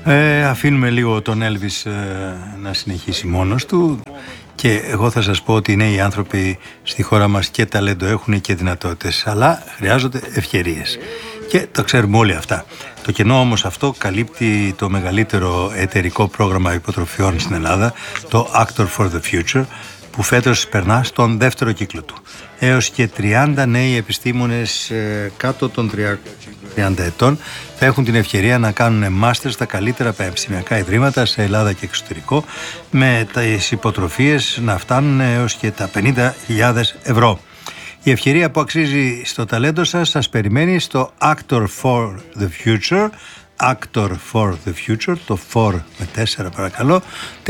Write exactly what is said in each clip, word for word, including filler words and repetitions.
Ε, αφήνουμε λίγο τον Έλβις ε, να συνεχίσει μόνος του και εγώ θα σας πω ότι οι νέοι άνθρωποι στη χώρα μας και ταλέντο έχουν και δυνατότητες, αλλά χρειάζονται ευκαιρίες και το ξέρουμε όλοι αυτά. Το κενό όμως αυτό καλύπτει το μεγαλύτερο εταιρικό πρόγραμμα υποτροφιών στην Ελλάδα, το Actor for the Future, που φέτος περνά στον δεύτερο κύκλο του. Έως και τριάντα νέοι επιστήμονες ε, κάτω των τριάντα ετών θα έχουν την ευκαιρία να κάνουν μάστερ στα καλύτερα πανεπιστημιακά ιδρύματα σε Ελλάδα και εξωτερικό, με τις υποτροφίες να φτάνουν έως και τα πενήντα χιλιάδες ευρώ. Η ευκαιρία που αξίζει στο ταλέντο σας σας περιμένει στο Actor for the Future, Actor for the Future, το for με τέσσερα παρακαλώ,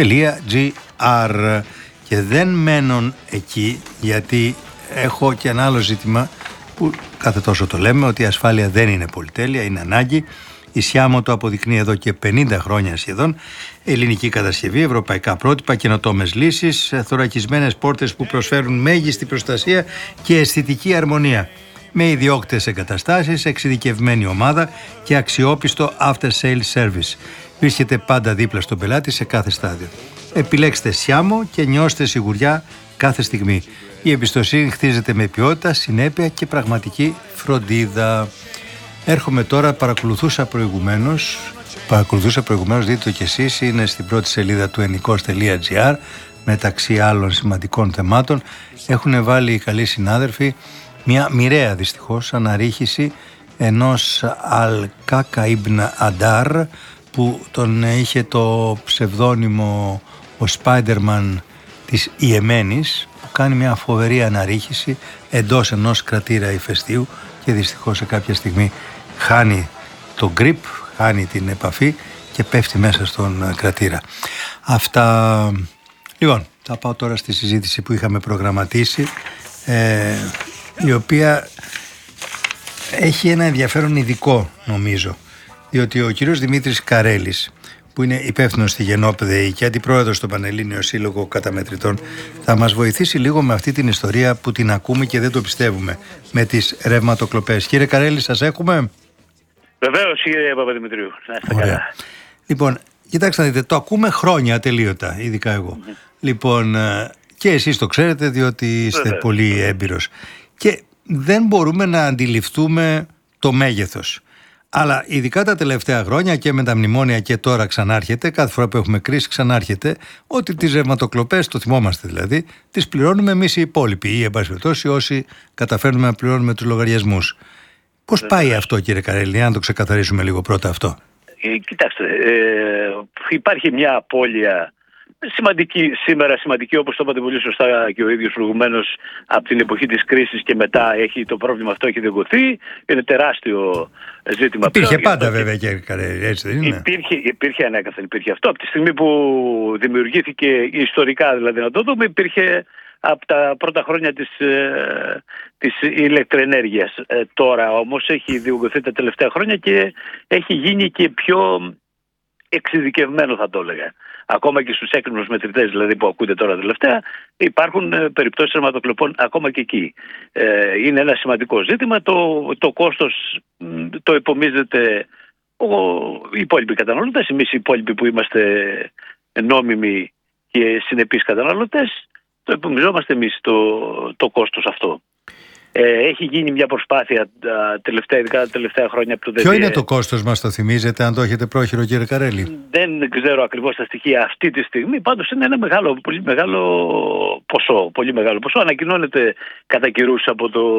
.gr. Και δεν μένουν εκεί, γιατί έχω και ένα άλλο ζήτημα που κάθε τόσο το λέμε, ότι η ασφάλεια δεν είναι πολυτέλεια, είναι ανάγκη. Η Σιάμο το αποδεικνύει εδώ και πενήντα χρόνια σχεδόν. Ελληνική κατασκευή, ευρωπαϊκά πρότυπα, καινοτόμες λύσεις, θωρακισμένες πόρτες που προσφέρουν μέγιστη προστασία και αισθητική αρμονία. Με ιδιόκτητες εγκαταστάσεις, εξειδικευμένη ομάδα και αξιόπιστο after sales service. Βρίσκεται πάντα δίπλα στον πελάτη σε κάθε στάδιο. Επιλέξτε Σιάμο και νιώστε σιγουριά κάθε στιγμή. Η εμπιστοσύνη χτίζεται με ποιότητα, συνέπεια και πραγματική φροντίδα. Έρχομαι τώρα, παρακολουθούσα προηγουμένως, παρακολουθούσα προηγουμένως, δείτε το κι εσείς, είναι στην πρώτη σελίδα του ενικός τελεία τζι άρ, μεταξύ άλλων σημαντικών θεμάτων. Έχουν βάλει οι καλοί συνάδελφοι μια μοιραία δυστυχώς αναρρίχηση ενός Αλ-Κάκα Ιμπν Αντάρ, που τον είχε το ψευδόνυμο ο Spider-Man της Ιεμένης, που κάνει μια φοβερή αναρρίχηση εντός ενός κρατήρα ηφαιστείου και δυστυχώς σε κάποια στιγμή χάνει το grip, χάνει την επαφή και πέφτει μέσα στον κρατήρα. Αυτά. Λοιπόν, θα πάω τώρα στη συζήτηση που είχαμε προγραμματίσει, ε, η οποία έχει ένα ενδιαφέρον ειδικό νομίζω, διότι ο κύριος Δημήτρης Καρέλης, που είναι υπεύθυνος στη Γενόπεδη και αντιπρόεδρος στο Πανελλήνιο Σύλλογο Καταμετρητών, θα μας βοηθήσει λίγο με αυτή την ιστορία που την ακούμε και δεν το πιστεύουμε, με τις ρευματοκλοπές. Κύριε Καρέλη, σας έχουμε? Βεβαίως, κύριε Παπαδημητρίου. Να είστε καλά. Λοιπόν, κοιτάξτε να δείτε, το ακούμε χρόνια ατελείωτα, ειδικά εγώ. Mm-hmm. Λοιπόν, και εσείς το ξέρετε, διότι είστε Βεβαίως. πολύ έμπειρος. Και δεν μπορούμε να αντιληφθούμε το μέγεθος. Αλλά ειδικά τα τελευταία χρόνια και με τα μνημόνια και τώρα ξανάρχεται, κάθε φορά που έχουμε κρίση ξανάρχεται, ότι τις ρευματοκλοπές, το θυμόμαστε δηλαδή, τις πληρώνουμε εμείς οι υπόλοιποι ή εν πάση περιπτώσει όσοι καταφέρνουμε να πληρώνουμε τους λογαριασμούς. Πώς πάει αυτό, κύριε Καρέλη, αν το ξεκαθαρίσουμε λίγο πρώτα αυτό? Ε, κοιτάξτε, ε, υπάρχει μια απώλεια σημαντική, σήμερα σημαντική, όπως το είπατε πολύ σωστά και ο ίδιος προηγουμένως, από την εποχή της κρίσης και μετά έχει, το πρόβλημα αυτό έχει διωγγωθεί. Είναι τεράστιο ζήτημα. Υπήρχε πλέον, πάντα αυτό, βέβαια και Καρέλη, έτσι δεν είναι? Υπήρχε, υπήρχε ανέκαθεν, υπήρχε αυτό. Από τη στιγμή που δημιουργήθηκε ιστορικά, δηλαδή να το δούμε, υπήρχε από τα πρώτα χρόνια της, ε, της ηλεκτροενέργειας. Ε, τώρα όμως έχει διωγγωθεί τα τελευταία χρόνια και έχει γίνει και πιο εξειδικευμένο, θα το έλεγα. Ακόμα και στους έκρημνους μετρητές, δηλαδή που ακούτε τώρα τελευταία, υπάρχουν ε, περιπτώσεις ρευματοκλοπών ακόμα και εκεί. Ε, είναι ένα σημαντικό ζήτημα. Το, το κόστος μ, το επομίζεται ο, οι υπόλοιποι καταναλωτές. Εμείς οι υπόλοιποι που είμαστε νόμιμοι και συνεπείς καταναλωτές, το επομιζόμαστε εμείς το, το κόστος αυτό. Ε, έχει γίνει μια προσπάθεια τα τελευταία, ειδικά τα τελευταία χρόνια από το Ποιο είναι το κόστος, μας το θυμίζετε, αν το έχετε πρόχειρο, κύριε Καρέλη? Δεν ξέρω ακριβώς τα στοιχεία αυτή τη στιγμή, πάντως είναι ένα μεγάλο, πολύ μεγάλο ποσό. Πολύ μεγάλο ποσό. Ανακοινώνεται κατά καιρούς από το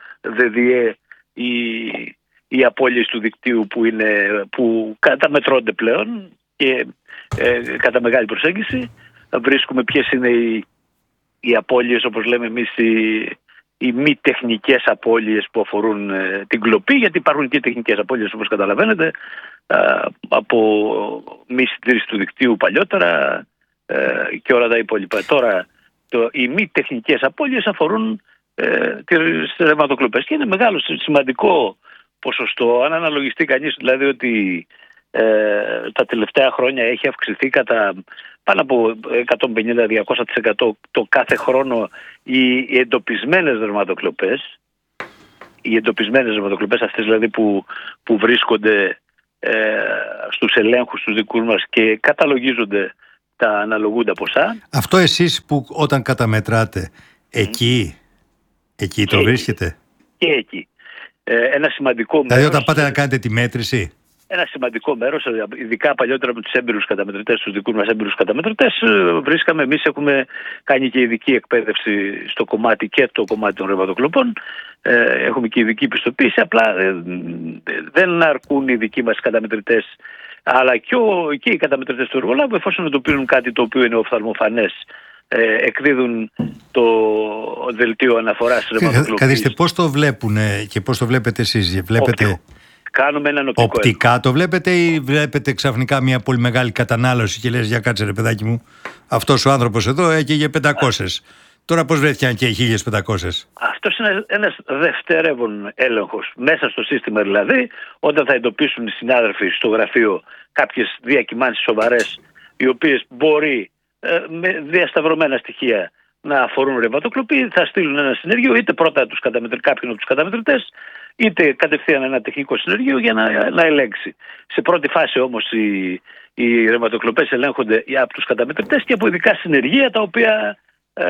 ΔΔΕ οι, οι απώλειες του δικτύου που, είναι, που καταμετρώνται πλέον και ε, κατά μεγάλη προσέγγιση. Βρίσκουμε ποιες είναι οι, οι απώλειες, όπως λέμε εμείς, οι, οι μη τεχνικές απώλειες που αφορούν ε, την κλοπή, γιατί υπάρχουν και τεχνικές απώλειες, όπως καταλαβαίνετε, ε, από μη συντήρηση του δικτύου παλιότερα ε, και όλα τα υπόλοιπα. Τώρα το, οι μη τεχνικές απώλειες αφορούν ε, τις ρευματοκλοπές και είναι μεγάλο, σημαντικό ποσοστό. Αν αναλογιστεί κανείς δηλαδή ότι ε, τα τελευταία χρόνια έχει αυξηθεί κατά πάνω από εκατόν πενήντα με διακόσια τοις εκατό το κάθε χρόνο οι εντοπισμένες ρευματοκλοπές, οι εντοπισμένες ρευματοκλοπές αυτές δηλαδή που, που βρίσκονται ε, στους ελέγχους τους δικούς μας και καταλογίζονται τα αναλογούντα ποσά. Αυτό εσείς που όταν καταμετράτε εκεί, εκεί το και βρίσκετε? Εκεί. Και εκεί. Ε, ένα σημαντικό δηλαδή μέρος, όταν πάτε να κάνετε τη μέτρηση? Ένα σημαντικό μέρος, ειδικά παλιότερα με τους έμπειρους καταμετρητές, τους δικούς μας έμπειρους καταμετρητές, βρίσκαμε, εμείς έχουμε κάνει και ειδική εκπαίδευση στο κομμάτι και το κομμάτι των ρευματοκλοπών. Ε, έχουμε και ειδική πιστοποίηση, απλά ε, δεν αρκούν οι δικοί μας καταμετρητές, αλλά και, ο, και οι καταμετρητές του εργολάβου, εφόσον εντοπίζουν κάτι το οποίο είναι οφθαλμοφανές, ε, εκδίδουν το δελτίο αναφοράς ρευματοκλοπής. Καθίστε, πώς το βλέπουν και πώς το βλέπετε εσείς? Βλέπετε... Οπτικό. Κάνουμε έναν οπτικό Οπτικά έλεγχο. Το βλέπετε ή βλέπετε ξαφνικά μια πολύ μεγάλη κατανάλωση και λες, για κάτσε ρε παιδάκι μου, αυτός ο άνθρωπος εδώ έκαιγε πεντακόσιες. Τώρα πώς βρέθηκε αν και χίλιες πεντακόσιες? Αυτός είναι ένας δευτερεύον έλεγχος. Μέσα στο σύστημα δηλαδή, όταν θα εντοπίσουν οι συνάδελφοι στο γραφείο κάποιες διακυμάνσεις σοβαρές, οι οποίες μπορεί ε, με διασταυρωμένα στοιχεία να αφορούν ρευματοκλοπή, θα στείλουν ένα συνεργείο, είτε πρώτα τους καταμετρ... κάποιον από τους καταμετρητές, είτε κατευθείαν ένα τεχνικό συνεργείο για να, να ελέγξει. Σε πρώτη φάση όμως οι, οι ρευματοκλοπές ελέγχονται από τους καταμετρητές και από ειδικά συνεργεία τα οποία ε,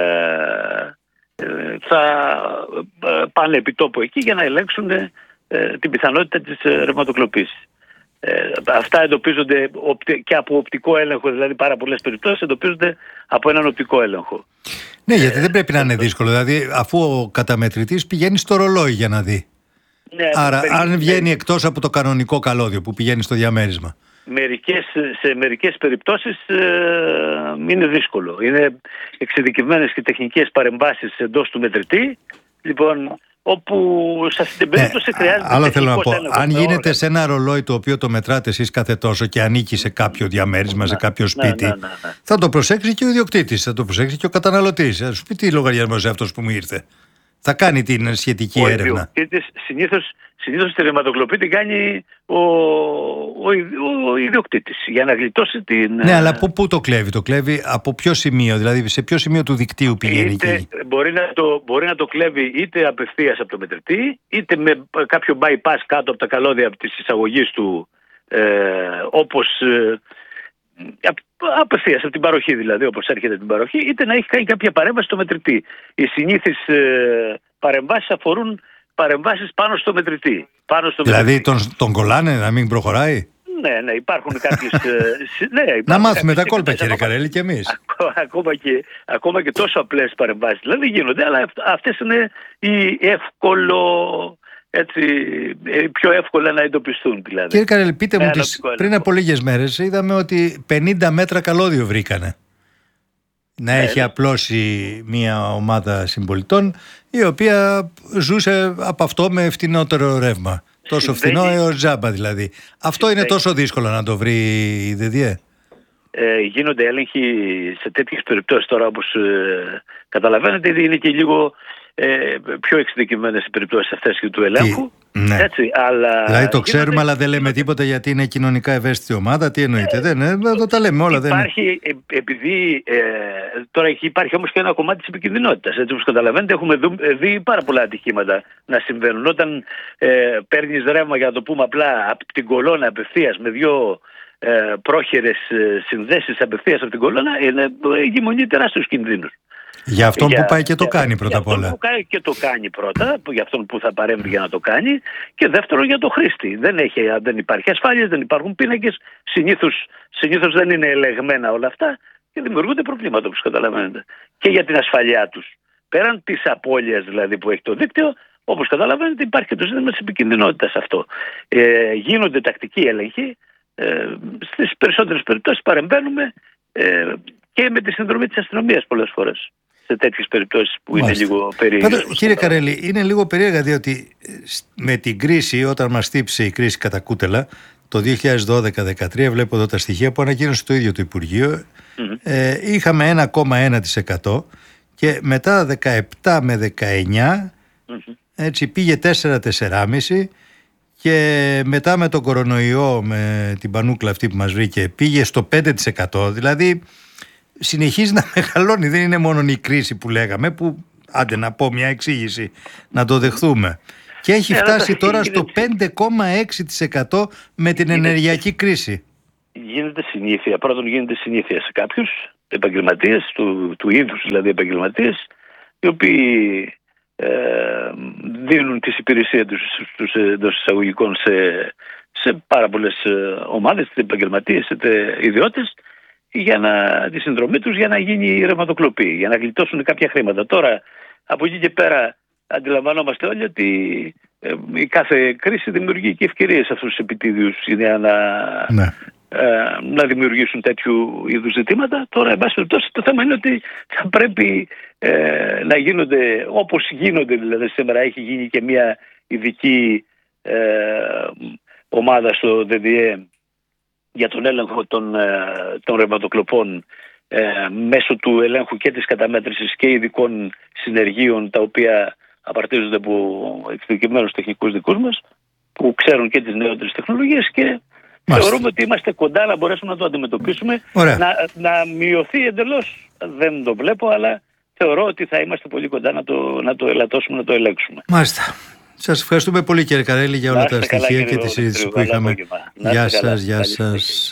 ε, θα ε, πάνε επί τόπου εκεί για να ελέγξουν ε, την πιθανότητα της ε, ρευματοκλοπής. Ε, αυτά εντοπίζονται και από οπτικό έλεγχο, δηλαδή πάρα πολλές περιπτώσεις εντοπίζονται από έναν οπτικό έλεγχο. Ναι, γιατί ε, δεν πρέπει να είναι δύσκολο. Δηλαδή, αφού ο καταμετρητής πηγαίνει στο ρολόι για να δει. Ναι, άρα, μερικές, αν βγαίνει εκτός από το κανονικό καλώδιο που πηγαίνει στο διαμέρισμα. Μερικές, σε μερικές περιπτώσεις ε, είναι δύσκολο. Είναι εξειδικευμένες και τεχνικές παρεμβάσεις εντός του μετρητή. Λοιπόν, όπου σε αυτή την περίπτωση ναι, χρειάζεται. Άλλο θέλω να πω. Αν γίνεται όργανα. σε ένα ρολόι το οποίο το μετράτε εσείς κάθε τόσο και ανήκει σε κάποιο διαμέρισμα, να, σε κάποιο σπίτι, ναι, ναι, ναι, ναι. θα το προσέξει και ο ιδιοκτήτης, θα το προσέξει και ο καταναλωτής. Θα σου πει τι λογαριασμός είναι αυτός που μου ήρθε. Θα κάνει την σχετική ο έρευνα. Συνήθως, συνήθως τη ρευματοκλοπή την κάνει ο, ο, ο, ο ιδιοκτήτης για να γλιτώσει την... Ναι, αλλά πού, πού το κλέβει? Το κλέβει από ποιο σημείο? Δηλαδή σε ποιο σημείο του δικτύου πηγαίνει είτε, εκεί? Μπορεί να, το, μπορεί να το κλέβει είτε απευθείας από το μετρητή, είτε με κάποιο bypass κάτω από τα καλώδια της εισαγωγής του, ε, όπως... Ε, απευθείας από την παροχή δηλαδή, όπως έρχεται την παροχή, είτε να έχει κάνει κάποια παρέμβαση στο μετρητή. Οι συνήθεις ε, παρεμβάσεις αφορούν παρεμβάσεις πάνω στο μετρητή. Πάνω στο δηλαδή μετρητή. Τον, τον κολλάνε να μην προχωράει? Ναι, ναι, υπάρχουν κάποιες... ναι, υπάρχουν να μάθουμε κάποιες τα κόλπα, κύριε ακόμα, Καρέλη, και εμείς. Ακόμα και, ακόμα και τόσο απλές παρεμβάσεις δηλαδή γίνονται, αλλά αυτές είναι οι εύκολο... έτσι, πιο εύκολα να εντοπιστούν δηλαδή. Κύριε Καρέλη, πείτε μου, τις, πριν από λίγες μέρες είδαμε ότι πενήντα μέτρα καλώδιο βρήκανε. Να ναι, έχει απλώσει μια ομάδα συμπολιτών η οποία ζούσε από αυτό με φθηνότερο ρεύμα. Τόσο Συμβαίνει, φθηνό έως τζάμπα δηλαδή. Αυτό συμβαίνει. Είναι τόσο δύσκολο να το βρει η ΔΔΕ? Ε, γίνονται έλεγχοι σε τέτοιες περιπτώσεις τώρα, όπως ε, καταλαβαίνετε, είναι και λίγο ε, πιο εξειδικευμένες οι περιπτώσεις αυτές και του ελέγχου. Ναι. Έτσι, αλλά δηλαδή το ξέρουμε, γίνονται... αλλά δεν λέμε τίποτα γιατί είναι κοινωνικά ευαίσθητη ομάδα. Τι εννοείται? Ε, δεν είναι, εδώ τα λέμε όλα. Υπάρχει, δεν ε, επειδή ε, τώρα υπάρχει όμως και ένα κομμάτι της επικινδυνότητας. Έτσι, όπως καταλαβαίνετε, έχουμε δει, δει πάρα πολλά ατυχήματα να συμβαίνουν. Όταν ε, παίρνεις ρεύμα, για να το πούμε απλά, από την κολόνα απευθείας με δύο ε, πρόχειρες ε, συνδέσεις απευθείας από την κολόνα, είναι εγκυμονεί τεράστιους κινδύνους. Για αυτόν για, που πάει και το για, κάνει πρώτα απ' όλα. Για αυτόν που πάει και το κάνει πρώτα, για αυτόν που θα παρέμβει για να το κάνει, και δεύτερον για το χρήστη. Δεν, έχει, δεν υπάρχει ασφάλεια, δεν υπάρχουν πίνακες, συνήθως, συνήθως δεν είναι ελεγμένα όλα αυτά και δημιουργούνται προβλήματα, όπως καταλαβαίνετε. Και για την ασφαλειά τους. Πέραν της απώλειας δηλαδή που έχει το δίκτυο, όπως καταλαβαίνετε, υπάρχει και το ζήτημα της επικινδυνότητας αυτό. Ε, γίνονται τακτικοί έλεγχοι. Ε, στις περισσότερες περιπτώσεις παρεμβαίνουμε ε, και με τη συνδρομή της αστυνομίας πολλές φορές σε τέτοιες περιπτώσεις που Μάλιστα. είναι λίγο περίεργες. Κύριε Καρέλη, είναι λίγο περίεργα διότι με την κρίση, όταν μας τύψε η κρίση κατά κούτελα το δύο χιλιάδες δώδεκα δεκατρία, βλέπω εδώ τα στοιχεία που ανακοίνωσε το ίδιο το Υπουργείο, mm-hmm. ε, είχαμε ένα κόμμα ένα τοις εκατό και μετά δεκαεπτά με δεκαεννιά mm-hmm. έτσι πήγε τέσσερα τέσσερα κόμμα πέντε και μετά με τον κορονοϊό, με την πανούκλα αυτή που μας βρήκε, πήγε στο πέντε τοις εκατό. Δηλαδή συνεχίζει να μεγαλώνει. Δεν είναι μόνο η κρίση που λέγαμε, που άντε να πω μια εξήγηση, να το δεχθούμε. Και έχει φτάσει τώρα στο πέντε κόμμα έξι τοις εκατό με την ενεργειακή κρίση. γίνεται συνήθεια. Πρώτον γίνεται συνήθεια σε κάποιους επαγγελματίες, του, του είδους δηλαδή επαγγελματίες, οι οποίοι ε, δίνουν τις υπηρεσίες τους στους εντός εισαγωγικών σε, σε πάρα πολλές ομάδες, είτε επαγγελματίες είτε ιδιώτες, για να, τη συνδρομή τους για να γίνει η ρευματοκλοπή, για να γλιτώσουν κάποια χρήματα. Τώρα, από εκεί και πέρα, αντιλαμβανόμαστε όλοι ότι ε, η κάθε κρίση δημιουργεί και ευκαιρίες σε αυτούς τους επιτίδιους για να, ναι. ε, να δημιουργήσουν τέτοιου είδους ζητήματα. Τώρα, εν πάση περιπτώσει, το θέμα είναι ότι θα πρέπει ε, να γίνονται όπως γίνονται. Δηλαδή, σήμερα έχει γίνει και μια ειδική ε, ομάδα στο ΔΔΕ για τον έλεγχο των, των ρευματοκλοπών ε, μέσω του ελέγχου και της καταμέτρησης και ειδικών συνεργείων, τα οποία απαρτίζονται από εξειδικευμένους τεχνικούς δικούς μας που ξέρουν και τις νεότερες τεχνολογίες, και Μάλιστα. θεωρούμε ότι είμαστε κοντά να μπορέσουμε να το αντιμετωπίσουμε, να, να μειωθεί εντελώς. Δεν το βλέπω, αλλά θεωρώ ότι θα είμαστε πολύ κοντά να το, να το ελαττώσουμε, να το ελέγξουμε. Μάλιστα. Σας ευχαριστούμε πολύ, κύριε Καρέλη, για όλα τα στοιχεία και τη συζήτηση που είχαμε. Γεια σας, γεια σας.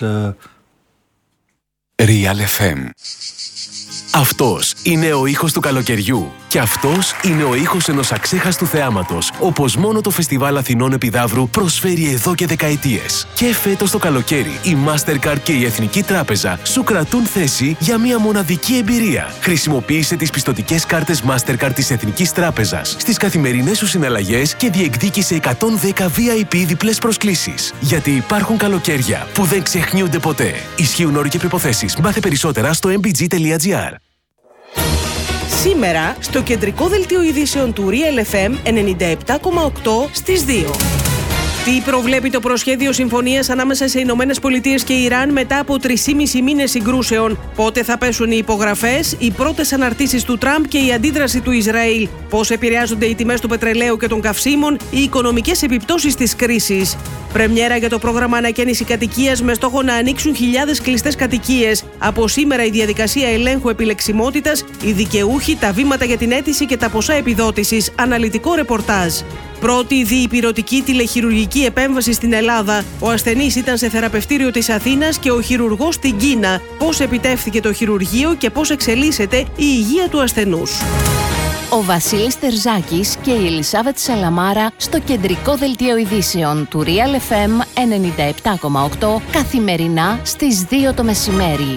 Real εφ εμ. Αυτός είναι ο ήχος του καλοκαιριού. Και αυτός είναι ο ήχος ενός αξέχαστου θεάματος, όπως μόνο το Φεστιβάλ Αθηνών Επιδαύρου προσφέρει εδώ και δεκαετίες. Και φέτος το καλοκαίρι, η Mastercard και η Εθνική Τράπεζα σου κρατούν θέση για μια μοναδική εμπειρία. Χρησιμοποίησε τις πιστωτικές κάρτες Mastercard της Εθνικής Τράπεζας στις καθημερινές σου συναλλαγές και διεκδίκησε εκατόν δέκα βι άι πι διπλές προσκλήσεις. Γιατί υπάρχουν καλοκαίρια που δεν ξεχνιούνται ποτέ. Ισχύουν όροι και προϋποθέσεις. Μάθε περισσότερα στο εμ μπι τζι τελεία τζι άρ. Σήμερα, στο κεντρικό δελτίο ειδήσεων του Real εφ εμ ενενήντα επτά κόμμα οκτώ στις δύο. Τι προβλέπει το προσχέδιο συμφωνίας ανάμεσα σε Ηνωμένες Πολιτείες και Ιράν μετά από τρεισήμισι μήνες συγκρούσεων? Πότε θα πέσουν οι υπογραφές, οι πρώτες αναρτήσεις του Τραμπ και η αντίδραση του Ισραήλ? Πώς επηρεάζονται οι τιμές του πετρελαίου και των καυσίμων, οι οικονομικές επιπτώσεις της κρίσης? Πρεμιέρα για το πρόγραμμα ανακαίνιση κατοικίας με στόχο να ανοίξουν χιλιάδες κλειστές κατοικίες. Από σήμερα η διαδικασία ελέγχου επιλεξιμότητας, οι δικαιούχοι, τα βήματα για την αίτηση και τα ποσά επιδότησης. Αναλυτικό ρεπορτάζ. Πρώτη διυπηρωτική τηλεχειρουργική επέμβαση στην Ελλάδα. Ο ασθενής ήταν σε θεραπευτήριο της Αθήνας και ο χειρουργός στην Κίνα. Πώς επιτεύχθηκε το χειρουργείο και πώς εξελίσσεται η υγεία του ασθενούς? Ο Βασίλης Τερζάκης και η Ελισάβετ Σαλαμάρα στο κεντρικό δελτίο ειδήσεων του Real εφ εμ ενενήντα επτά κόμμα οκτώ καθημερινά στις δύο το μεσημέρι.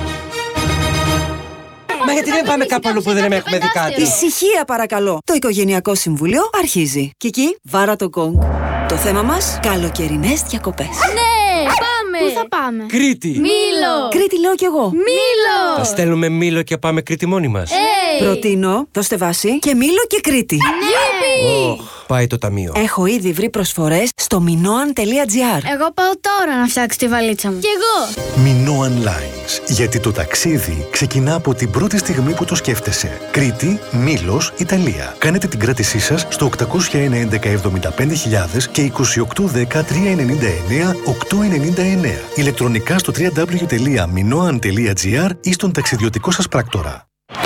Μα γιατί δεν πάμε κάπου αλλού που δεν έχουμε δει κάτι? Ησυχία παρακαλώ. Το Οικογενειακό Συμβούλιο αρχίζει. Κική, βάρα το γκονγκ. Το θέμα μας, καλοκαιρινές διακοπές. Ναι, πάμε! Πού θα πάμε? Κρήτη! Μήλο! Κρήτη λέω κι εγώ. Μήλο! Θα στέλνουμε Μήλο και πάμε Κρήτη μόνοι μας. Hey. Προτείνω, δώστε βάση, και Μήλο και Κρήτη. Ναι! Oh, πάει το ταμείο. Έχω ήδη βρει προσφορές στο minoan τελεία τζι άρ. Εγώ πάω τώρα να φτιάξω τη βαλίτσα μου. Κι εγώ! Minoan Lines. Γιατί το ταξίδι ξεκινά από την πρώτη στιγμή που το σκέφτεσαι. Κρήτη, Μήλος, Ιταλία. Κάνετε την κράτησή σας στο οκτώ ένα ένα εβδομήντα πέντε χιλιάδες και είκοσι οκτώ δέκα τριακόσια ενενήντα εννέα οκτακόσια ενενήντα εννέα. Ηλεκτρονικά στο double-u double-u double-u τελεία minoan τελεία τζι άρ ή στον ταξιδιωτικό σας πράκτορα.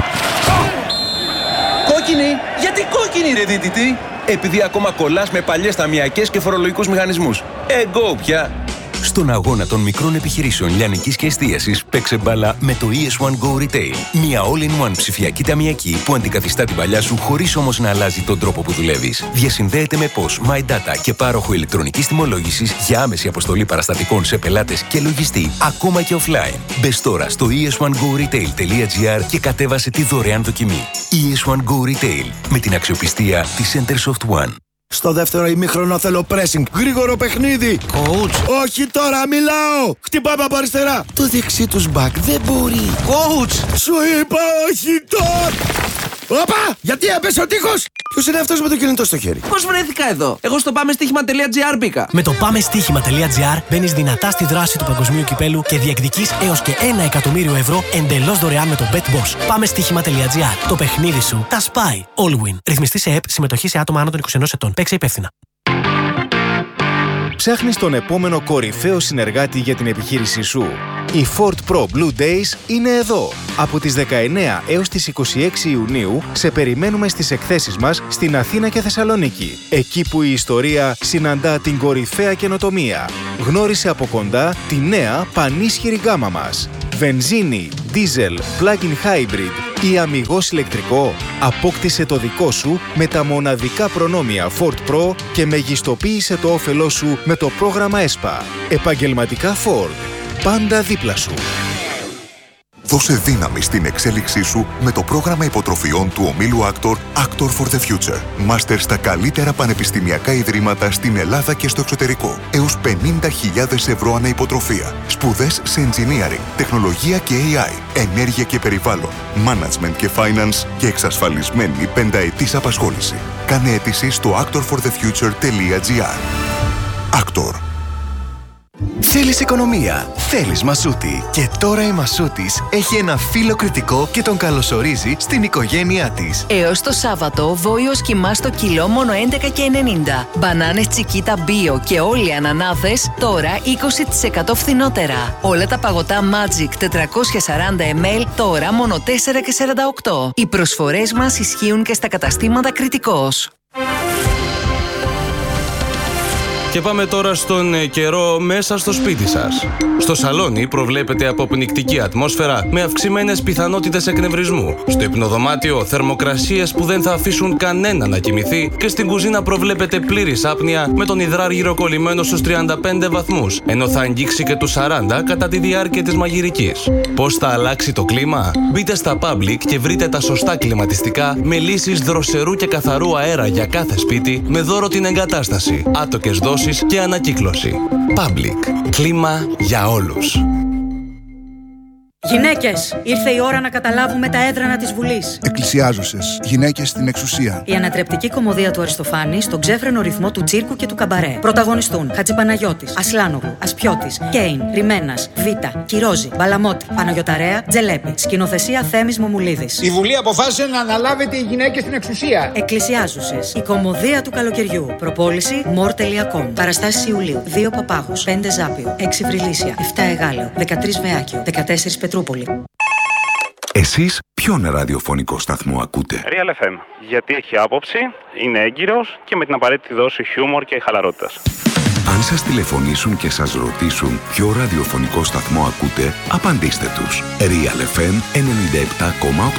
Κόκκινη! Γιατί κόκκινη ρε δίτητη? Επειδή ακόμα κολλάς με παλιές ταμιακές και φορολογικούς μηχανισμούς. Εγώ πια! Στον αγώνα των μικρών επιχειρήσεων λιανικής και εστίασης, παίξε μπάλα με το ι ες one Go Retail. Μια all-in-one ψηφιακή ταμιακή που αντικαθιστά την παλιά σου χωρίς όμως να αλλάζει τον τρόπο που δουλεύεις. Διασυνδέεται με P O S, MyData και πάροχο ηλεκτρονικής τιμολόγησης για άμεση αποστολή παραστατικών σε πελάτες και λογιστή, ακόμα και offline. Μπες τώρα στο ι ες one go retail τελεία τζι άρ και κατέβασε τη δωρεάν δοκιμή. ι ες one Go Retail, με την αξιοπιστία της Centersoft One. Στο δεύτερο ημίχρονο θέλω pressing. Γρήγορο παιχνίδι. Coach. Όχι τώρα, μιλάω. Χτυπάμε από αριστερά. Το δεξί τους μπακ δεν μπορεί. Coach. Σου είπα όχι τώρα. Όπα! Γιατί έπεσε ο τείχος! Ποιος είναι αυτός με το κινητό στο χέρι? Πώς βρέθηκα εδώ? Εγώ στο πάμε στοίχημα τελεία τζι άρ μπήκα. Με το πάμε στοίχημα τελεία τζι άρ μπαίνεις δυνατά στη δράση του παγκοσμίου κυπέλου και διεκδικείς έως και ένα εκατομμύριο ευρώ εντελώς δωρεάν με το BetBoss. Πάμε στοίχημα τελεία τζι άρ. Το παιχνίδι σου τα σπάει. Allwin. Ρυθμιστή σε ΕΠ, συμμετοχή σε άτομα άνω των είκοσι ενός ετών. Παίξε υπεύθυνα. Ψάχνεις τον επόμενο κορυφαίο συνεργάτη για την επιχείρησή σου? Οι Ford Pro Blue Days είναι εδώ. Από τις δεκαεννέα έως τις είκοσι έξι Ιουνίου σε περιμένουμε στις εκθέσεις μας στην Αθήνα και Θεσσαλονίκη. Εκεί που η ιστορία συναντά την κορυφαία καινοτομία. Γνώρισε από κοντά τη νέα πανίσχυρη γκάμα μας. Βενζίνη, δίζελ, plug-in hybrid ή αμιγώς ηλεκτρικό. Απόκτησε το δικό σου με τα μοναδικά προνόμια Ford Pro και μεγιστοποίησε το όφελό σου με το πρόγραμμα ΕΣΠΑ. Επαγγελματικά Ford. Πάντα δίπλα σου. Δώσε δύναμη στην εξέλιξή σου με το πρόγραμμα υποτροφιών του ομίλου Actor, Actor for the Future. Μάστερ στα καλύτερα πανεπιστημιακά ιδρύματα στην Ελλάδα και στο εξωτερικό. Έως πενήντα χιλιάδες ευρώ ανά υποτροφία. Σπουδές σε engineering, τεχνολογία και έι άι, ενέργεια και περιβάλλον, management και finance και εξασφαλισμένη πενταετής απασχόληση. Κάνε αίτηση στο actor for the future τελεία τζι άρ. Actor. Θέλεις οικονομία, θέλεις Μασούτη. Και τώρα η Μασούτης έχει ένα φύλλο κριτικό και τον καλωσορίζει στην οικογένειά της. Έως το Σάββατο, βόηος κιμά στο κιλό μόνο έντεκα και ενενήντα. Μπανάνες Τσικίτα Bio και όλοι οι ανανάδες τώρα είκοσι τοις εκατό φθηνότερα. Όλα τα παγωτά Magic τετρακόσια σαράντα μιλιλίτρα τώρα μόνο τέσσερα και σαράντα οκτώ. Οι προσφορές μας ισχύουν και στα καταστήματα Κριτικός. Και πάμε τώρα στον καιρό μέσα στο σπίτι σας. Στο σαλόνι προβλέπεται αποπνικτική ατμόσφαιρα με αυξημένες πιθανότητες εκνευρισμού. Στο υπνοδωμάτιο θερμοκρασίες που δεν θα αφήσουν κανένα να κοιμηθεί και στην κουζίνα προβλέπεται πλήρης άπνοια με τον υδράργυρο κολλημένο στους τριάντα πέντε βαθμούς, ενώ θα αγγίξει και τους σαράντα κατά τη διάρκεια της μαγειρικής. Πώς θα αλλάξει το κλίμα? Μπείτε στα Public και βρείτε τα σωστά κλιματιστικά με λύσεις δροσερού και καθαρού αέρα για κάθε σπίτι με δώρο την εγκατάσταση, άτοκες δόσεις και ανακύκλωση. Public. Κλίμα για όλους. Γυναίκες, ήρθε η ώρα να καταλάβουμε τα έδρανα της Βουλής. Εκκλησιάζωσες, γυναίκες στην εξουσία. Η ανατρεπτική κωμωδία του Αριστοφάνη στον ξέφρενο ρυθμό του τσίρκου και του καμπαρέ. Πρωταγωνιστούν Χατζηπαναγιώτης, Ασλάνογλου, Ασπιώτης, Κέιν, Ριμένας, Βίτα, Κυρόζη, Μπαλαμότη, Παναγιωταρέα, Τζελέπη. Σκηνοθεσία Θέμης Μομουλίδης. Η Βουλή αποφάσισε να αναλάβετε οι γυναίκες στην εξουσία. Εκκλησιάζωσες, η κωμωδία του καλοκαιριού. Προπόληση μορ τελεία κομ. Παραστάσεις Ιουλίου. δύο Παπάγους, πέντε Ζάπιο, έξι Βρυλίσια, επτά Εγάλεο, δεκατρείς Βεάκιο, δεκατέσσερα Πετρούπολη. Εσείς ποιον ραδιοφωνικό σταθμό ακούτε? Real εφ εμ, γιατί έχει άποψη, είναι έγκυρος και με την απαραίτητη δόση χιούμορ και χαλαρότητας. Αν σας τηλεφωνήσουν και σας ρωτήσουν ποιο ραδιοφωνικό σταθμό ακούτε, απαντήστε τους. Real εφ εμ ενενήντα επτά κόμμα οκτώ.